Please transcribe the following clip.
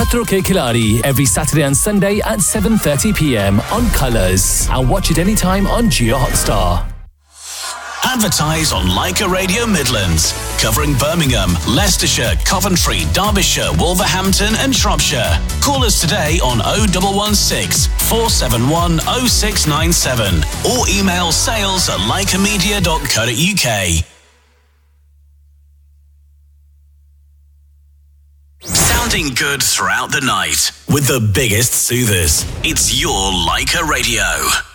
Quattro Che Kilari every Saturday and Sunday at 7:30 p.m. on Colours. And watch it anytime on Geo Hotstar. Advertise on Leica Radio Midlands, covering Birmingham, Leicestershire, Coventry, Derbyshire, Wolverhampton and Shropshire. Call us today on 0116 471 0697 or email sales@leicamedia.co.uk. Sounding good throughout the night with the biggest soothers. It's your Leica Radio.